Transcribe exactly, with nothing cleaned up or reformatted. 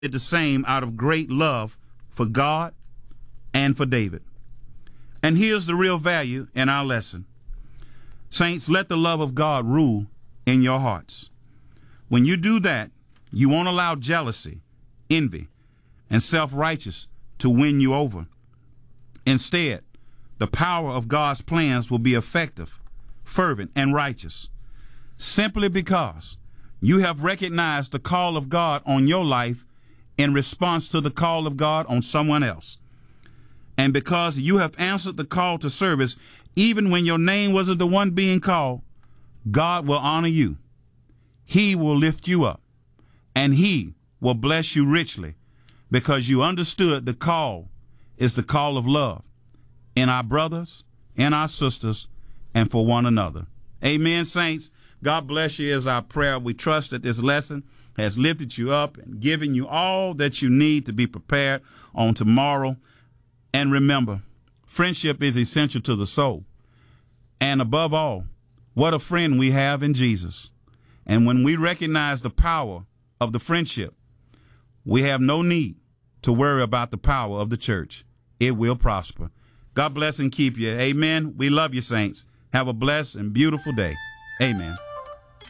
did the same out of great love for God and for David. And here's the real value in our lesson. Saints, let the love of God rule in your hearts. When you do that, you won't allow jealousy, envy, and self-righteous to win you over. Instead, the power of God's plans will be effective, fervent, and righteous, simply because you have recognized the call of God on your life in response to the call of God on someone else. And because you have answered the call to service, even when your name wasn't the one being called, God will honor you. He will lift you up, and he will bless you richly because you understood the call is the call of love in our brothers, in our sisters, and for one another. Amen, saints. God bless you is our prayer. We trust that this lesson has lifted you up and given you all that you need to be prepared on tomorrow. And remember, friendship is essential to the soul. And above all, what a friend we have in Jesus. And when we recognize the power of the friendship, we have no need to worry about the power of the church. It will prosper. God bless and keep you. Amen. We love you, saints. Have a blessed and beautiful day. Amen.